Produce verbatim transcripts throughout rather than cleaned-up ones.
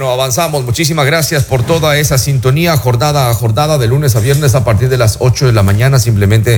Bueno, avanzamos. Muchísimas gracias por toda esa sintonía, jornada a jornada, de lunes a viernes a partir de las ocho de la mañana. Simplemente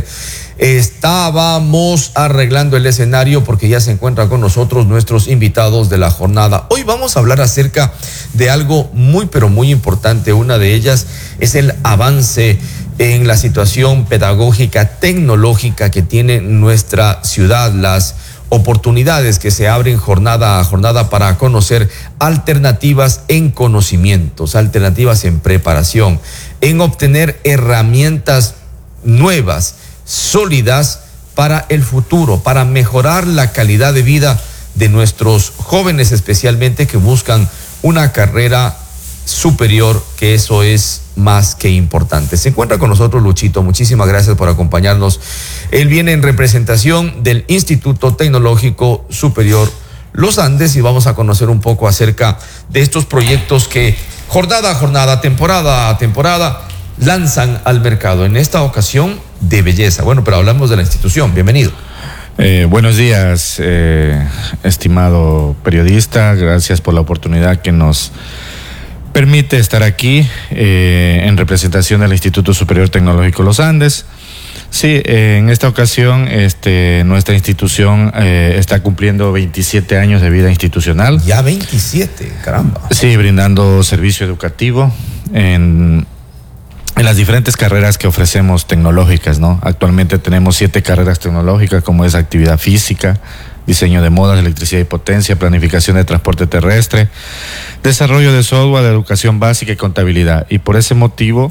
estábamos arreglando el escenario porque ya se encuentran con nosotros nuestros invitados de la jornada. Hoy vamos a hablar acerca de algo muy, pero muy importante. Una de ellas es el avance en la situación pedagógica, tecnológica que tiene nuestra ciudad, las oportunidades que se abren jornada a jornada para conocer alternativas en conocimientos, alternativas en preparación, en obtener herramientas nuevas, sólidas para el futuro, para mejorar la calidad de vida de nuestros jóvenes, especialmente que buscan una carrera superior, que eso es más que importante. Se encuentra con nosotros Luchito, muchísimas gracias por acompañarnos. Él viene en representación del Instituto Tecnológico Superior Los Andes y vamos a conocer un poco acerca de estos proyectos que jornada a jornada, temporada a temporada, lanzan al mercado. En esta ocasión de belleza. Bueno, pero hablamos de la institución. Bienvenido. Eh, buenos días, eh, estimado periodista. Gracias por la oportunidad que nos permite estar aquí eh, en representación del Instituto Superior Tecnológico Los Andes. Sí, eh, en esta ocasión este, nuestra institución eh, está cumpliendo veintisiete años de vida institucional. Ya veintisiete, caramba. Sí, brindando servicio educativo en, en las diferentes carreras que ofrecemos tecnológicas, ¿no? Actualmente tenemos siete carreras tecnológicas, como es actividad física, diseño de modas, electricidad y potencia, planificación de transporte terrestre, desarrollo de software, de educación básica y contabilidad. Y por ese motivo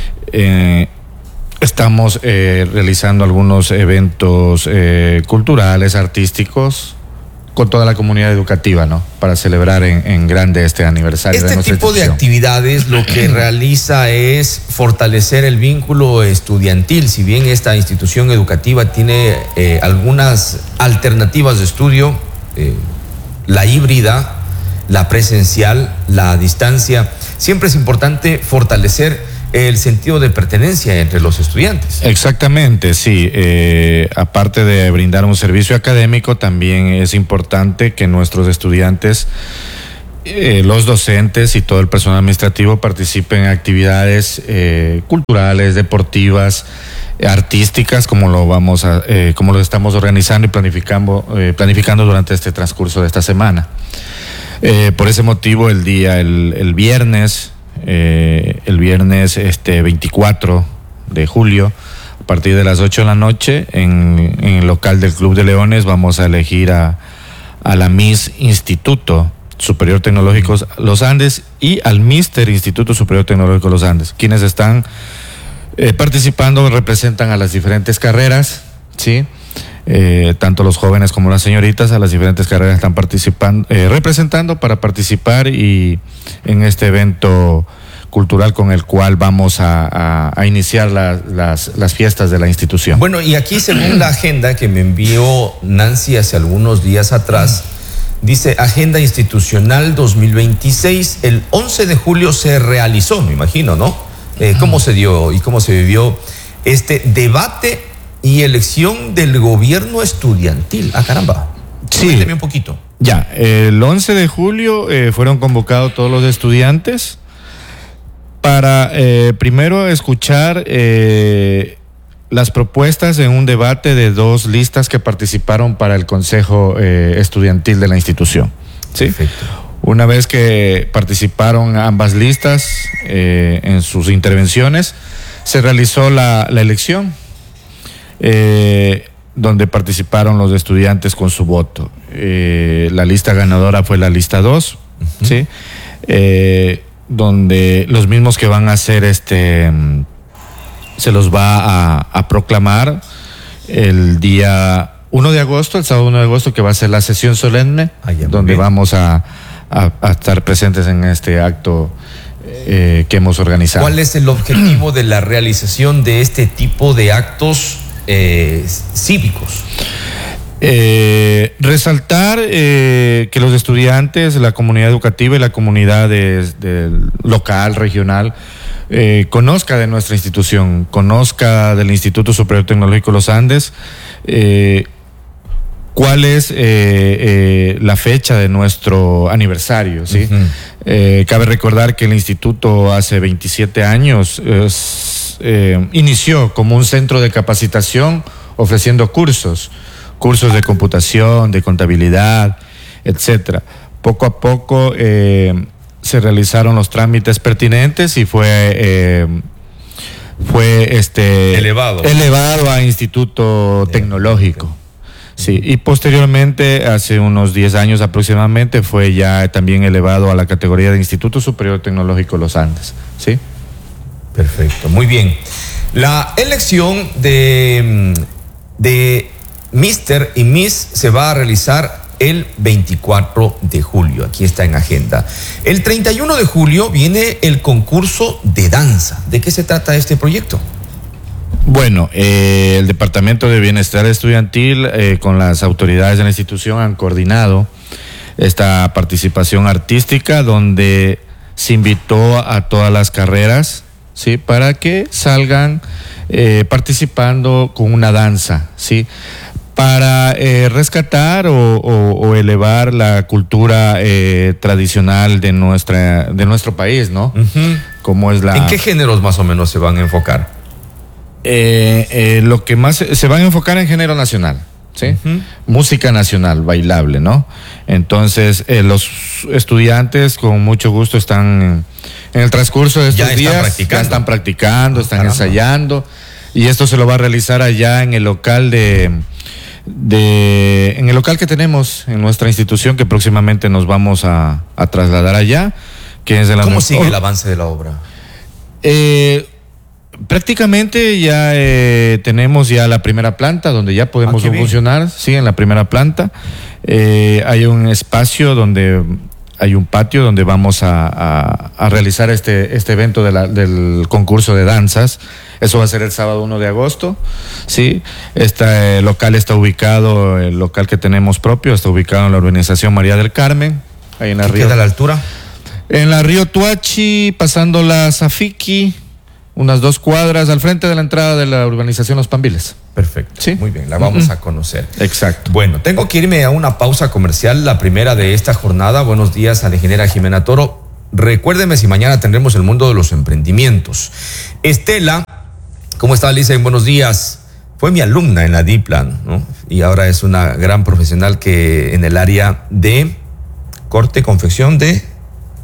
eh, estamos eh, realizando algunos eventos eh, culturales, artísticos, con toda la comunidad educativa, ¿no? Para celebrar en, en grande este aniversario. Este de nuestra tipo de actividades lo que realiza es fortalecer el vínculo estudiantil. Si bien esta institución educativa tiene eh, algunas alternativas de estudio, eh, la híbrida, la presencial, la distancia, siempre es importante fortalecer el sentido de pertenencia entre los estudiantes. Exactamente, sí. Eh, aparte de brindar un servicio académico, también es importante que nuestros estudiantes, eh, los docentes y todo el personal administrativo participen en actividades eh, culturales, deportivas, artísticas, como lo vamos a, eh, como lo estamos organizando y planificando, eh, planificando durante este transcurso de esta semana. Eh, por ese motivo, el día, el, el viernes. Eh, el viernes este veinticuatro de julio, a partir de las ocho de la noche, en, en el local del Club de Leones, vamos a elegir a, a la Miss Instituto Superior Tecnológico Los Andes y al Mister Instituto Superior Tecnológico Los Andes. Quienes están eh, participando representan a las diferentes carreras, ¿sí? Eh, tanto los jóvenes como las señoritas a las diferentes carreras están participando, eh, representando para participar y en este evento cultural con el cual vamos a, a, a iniciar la, las, las fiestas de la institución. Bueno, y aquí según la agenda que me envió Nancy hace algunos días atrás, dice Agenda Institucional dos mil veintiséis, el once de julio se realizó, me imagino, ¿no? Eh, ¿Cómo se dio y cómo se vivió este debate y elección del gobierno estudiantil? Ah, caramba. Sí. Cuénteme un poquito. Ya, el once de julio eh, fueron convocados todos los estudiantes para eh, primero escuchar eh, las propuestas en un debate de dos listas que participaron para el Consejo eh, Estudiantil de la institución. ¿Sí? Perfecto. Una vez que participaron ambas listas eh, en sus intervenciones, se realizó la, la elección. Eh, donde participaron los estudiantes con su voto. Eh, la lista ganadora fue la lista dos, uh-huh. ¿Sí? Eh, donde los mismos que van a hacer este, se los va a, a proclamar el día uno de agosto, el sábado uno de agosto, que va a ser la sesión solemne, Ay, donde vamos a, a, a estar presentes en este acto eh, que hemos organizado. ¿Cuál es el objetivo de la realización de este tipo de actos Eh, cívicos? Eh, resaltar eh, que los estudiantes, la comunidad educativa y la comunidad de, de local, regional, eh, conozca de nuestra institución, conozca del Instituto Superior Tecnológico Los Andes, eh, cuál es eh, eh, la fecha de nuestro aniversario, ¿sí? Uh-huh. eh, cabe recordar que el instituto hace veintisiete años eh, eh, inició como un centro de capacitación ofreciendo cursos, cursos de computación, de contabilidad, etcétera. Poco a poco eh, se realizaron los trámites pertinentes y fue eh, fue este elevado elevado a instituto tecnológico. Sí, y posteriormente, hace unos diez años aproximadamente, fue ya también elevado a la categoría de Instituto Superior Tecnológico Los Andes. ¿Sí? Perfecto, muy bien. La elección de, de míster y Miss se va a realizar el veinticuatro de julio, aquí está en agenda. El treinta y uno de julio viene el concurso de danza. ¿De qué se trata este proyecto? Bueno, eh, el Departamento de Bienestar Estudiantil eh, con las autoridades de la institución han coordinado esta participación artística donde se invitó a todas las carreras, ¿sí? Para que salgan eh, participando con una danza, ¿sí? Para eh, rescatar o, o, o elevar la cultura eh, tradicional de nuestra de nuestro país, ¿no? Uh-huh. Como es la... ¿En qué géneros más o menos se van a enfocar? Eh, eh, lo que más se, se van a enfocar en género nacional, ¿sí? Uh-huh. Música nacional, bailable, ¿no? Entonces, eh, los estudiantes con mucho gusto están en el transcurso de estos ya días, están practicando. ya están practicando, están Caramba. ensayando, y esto se lo va a realizar allá en el local de, de en el local que tenemos en nuestra institución, que próximamente nos vamos a, a trasladar allá, que es de la ¿Cómo no- sigue el avance de la obra? Eh, prácticamente ya eh, tenemos ya la primera planta donde ya podemos Ah, qué funcionar, sí, en la primera planta. Eh, hay un espacio donde hay un patio donde vamos a, a, a realizar este, este evento de la, del concurso de danzas. Eso va a ser el sábado uno de agosto, sí. Este local está ubicado, el local que tenemos propio, está ubicado en la urbanización María del Carmen, ahí en la ¿Qué Río. queda a la altura? En la Río Tuachi, pasando la Zafiki, unas dos cuadras al frente de la entrada de la urbanización Los Pambiles. Perfecto. Sí. Muy bien, la vamos Uh-uh. a conocer. Exacto. Bueno, tengo que irme a una pausa comercial, la primera de esta jornada. Buenos días a la ingeniera Jimena Toro. Recuérdeme si mañana tendremos el mundo de los emprendimientos. Estela, ¿cómo está, Lisa? Buenos días. Fue mi alumna en la DIPLAN, ¿no? Y ahora es una gran profesional que en el área de corte, confección de...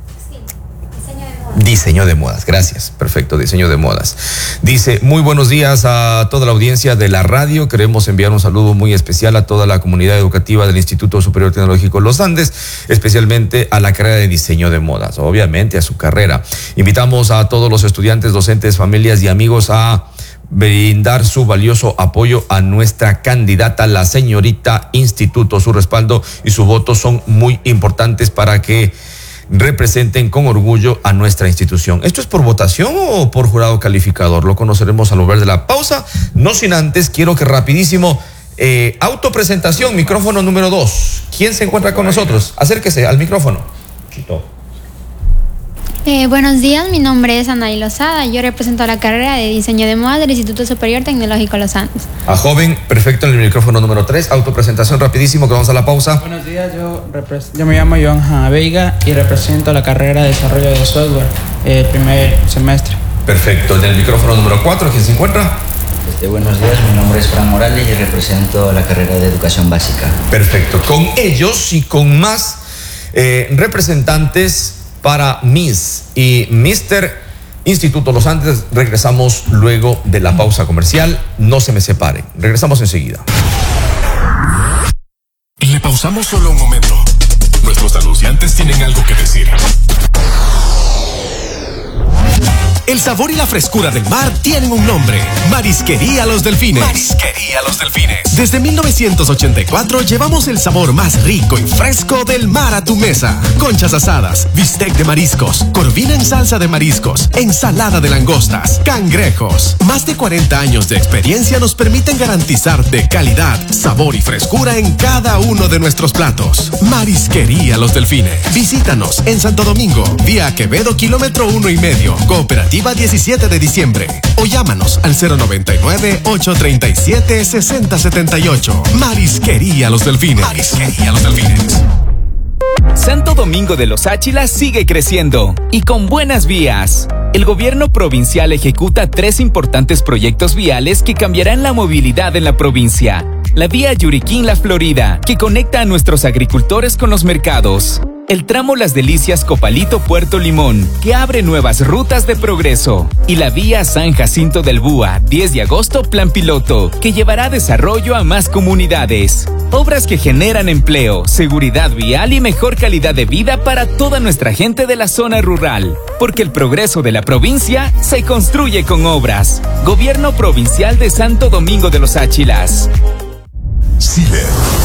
Diseño de modas, gracias, perfecto, diseño de modas. Dice, muy buenos días a toda la audiencia de la radio, queremos enviar un saludo muy especial a toda la comunidad educativa del Instituto Superior Tecnológico Los Andes, especialmente a la carrera de diseño de modas, obviamente a su carrera. Invitamos a todos los estudiantes, docentes, familias y amigos a brindar su valioso apoyo a nuestra candidata, la señorita Instituto. Su respaldo y su voto son muy importantes para que representen con orgullo a nuestra institución. ¿Esto es por votación o por jurado calificador? Lo conoceremos al volver de la pausa. No sin antes, quiero que rapidísimo, eh, autopresentación, micrófono número dos. ¿Quién se encuentra con nosotros? Acérquese al micrófono. Chito. Eh, buenos días, mi nombre es Anaí Lozada, yo represento la carrera de diseño de moda del Instituto Superior Tecnológico Los Andes. A joven, perfecto, en el micrófono número tres, autopresentación rapidísimo, que vamos a la pausa. Buenos días, yo, repres- yo me llamo Johan Hanna Veiga y represento la carrera de desarrollo de software, eh, primer semestre. Perfecto, en el micrófono número cuatro, ¿quién se encuentra? Este, buenos días, mi nombre es Fran Morales y represento la carrera de educación básica. Perfecto, con ellos y con más eh, representantes para Miss y míster Instituto Los Andes, regresamos luego de la pausa comercial. No se me separen, regresamos enseguida. Le pausamos solo un momento. Nuestros anunciantes tienen algo que decir. El sabor y la frescura del mar tienen un nombre: Marisquería Los Delfines. Marisquería Los Delfines. Desde mil novecientos ochenta y cuatro llevamos el sabor más rico y fresco del mar a tu mesa. Conchas asadas, bistec de mariscos, corvina en salsa de mariscos, ensalada de langostas, cangrejos. Más de cuarenta años de experiencia nos permiten garantizar de calidad, sabor y frescura en cada uno de nuestros platos. Marisquería Los Delfines. Visítanos en Santo Domingo, vía Quevedo, kilómetro uno y medio, Cooperativa Viva diecisiete de diciembre. O llámanos al cero noventa y nueve, ocho treinta y siete, sesenta setenta y ocho. Marisquería Los Delfines. Marisquería Los Delfines. Santo Domingo de los Áchilas sigue creciendo y con buenas vías. El gobierno provincial ejecuta tres importantes proyectos viales que cambiarán la movilidad en la provincia. La vía Yuriquín-La Florida, que conecta a nuestros agricultores con los mercados. El tramo Las Delicias Copalito-Puerto Limón, que abre nuevas rutas de progreso. Y la vía San Jacinto del Búa, diez de agosto, plan piloto, que llevará desarrollo a más comunidades. Obras que generan empleo, seguridad vial y mejor calidad de vida para toda nuestra gente de la zona rural. Porque el progreso de la provincia se construye con obras. Gobierno Provincial de Santo Domingo de los Áchilas. Silet.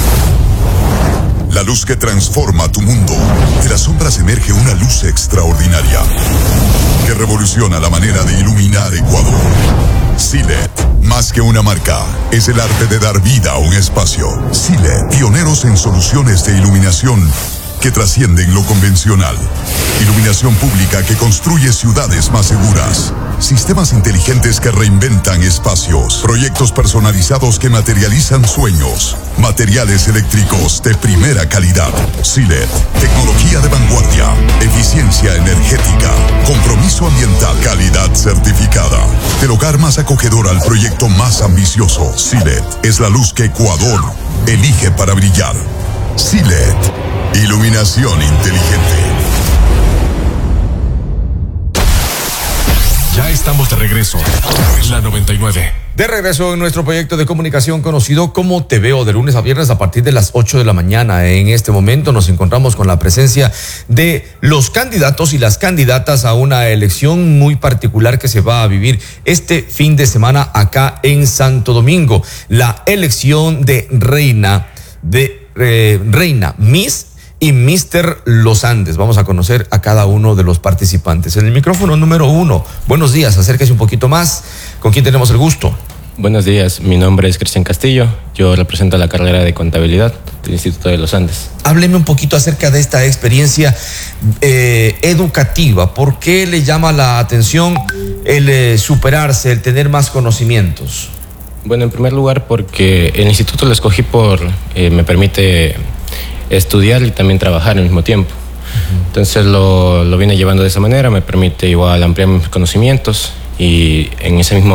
La luz que transforma tu mundo. De las sombras emerge una luz extraordinaria que revoluciona la manera de iluminar Ecuador. Silet, más que una marca, es el arte de dar vida a un espacio. Silet, pioneros en soluciones de iluminación que trascienden lo convencional. Iluminación pública que construye ciudades más seguras. Sistemas inteligentes que reinventan espacios. Proyectos personalizados que materializan sueños. Materiales eléctricos de primera calidad. Silet, tecnología de vanguardia. Eficiencia energética. Compromiso ambiental. Calidad certificada. Del hogar más acogedor al proyecto más ambicioso. Silet es la luz que Ecuador elige para brillar. Silet, iluminación inteligente. Ya estamos de regreso. La noventa y nueve. De regreso en nuestro proyecto de comunicación conocido como Te Veo, de lunes a viernes a partir de las ocho de la mañana. En este momento nos encontramos con la presencia de los candidatos y las candidatas a una elección muy particular que se va a vivir este fin de semana acá en Santo Domingo. La elección de reina, de eh, reina, Miss y mister Los Andes. Vamos a conocer a cada uno de los participantes. En el micrófono número uno, buenos días, acérquese un poquito más. ¿Con quién tenemos el gusto? Buenos días, mi nombre es Cristian Castillo, yo represento la carrera de contabilidad del Instituto de los Andes. Hábleme un poquito acerca de esta experiencia eh, educativa. ¿Por qué le llama la atención el eh, superarse, el tener más conocimientos? Bueno, en primer lugar porque el instituto lo escogí por, eh, me permite estudiar y también trabajar al mismo tiempo. Uh-huh. Entonces lo, lo vine llevando de esa manera, me permite igual ampliar mis conocimientos y en ese mismo